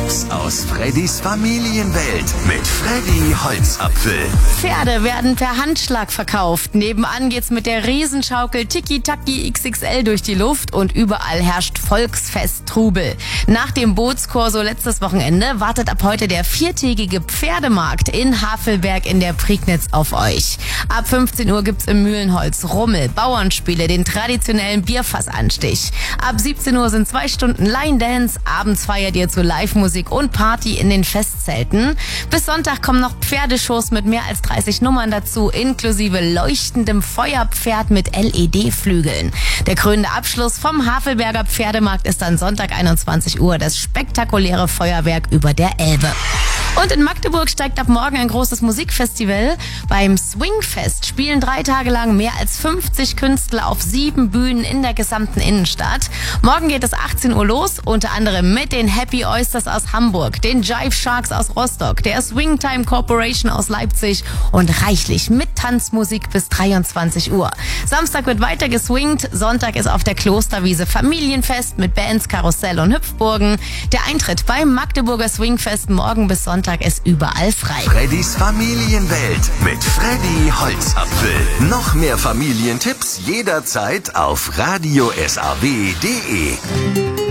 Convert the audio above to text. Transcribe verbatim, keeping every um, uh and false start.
Tipps aus Freddys Familienwelt mit Freddy Holzapfel. Pferde werden per Handschlag verkauft. Nebenan geht's mit der Riesenschaukel Tiki-Taki X X L durch die Luft und überall herrscht Volksfest-Trubel. Nach dem Bootskorso letztes Wochenende wartet ab heute der viertägige Pferdemarkt in Havelberg in der Prignitz auf euch. Ab fünfzehn Uhr gibt's im Mühlenholz Rummel, Bauernspiele, den traditionellen Bierfassanstich. Ab siebzehn Uhr sind zwei Stunden Line Dance, abends feiert ihr zu Live-Musik und Party in den Festzelten. Bis Sonntag kommen noch Pferdeshows mit mehr als dreißig Nummern dazu, inklusive leuchtendem Feuerpferd mit L E D-Flügeln. Der krönende Abschluss vom Havelberger Pferdemarkt ist dann Sonntag einundzwanzig Uhr, das spektakuläre Feuerwerk über der Elbe. Und in Magdeburg steigt ab morgen ein großes Musikfestival. Beim Swingfest spielen drei Tage lang mehr als fünfzig Künstler auf sieben Bühnen in der gesamten Innenstadt. Morgen geht es achtzehn Uhr los, unter anderem mit den Happy Oysters aus Hamburg, den Jive Sharks aus Rostock, der Swingtime Corporation aus Leipzig und reichlich mit Tanzmusik bis dreiundzwanzig Uhr. Samstag wird weiter geswingt, Sonntag ist auf der Klosterwiese Familienfest mit Bands, Karussell und Hüpfburgen. Der Eintritt beim Magdeburger Swingfest morgen bis Sonntag ist überall frei. Freddys Familienwelt mit Freddy Holzapfel. Noch mehr Familientipps jederzeit auf radio s a w punkt d e.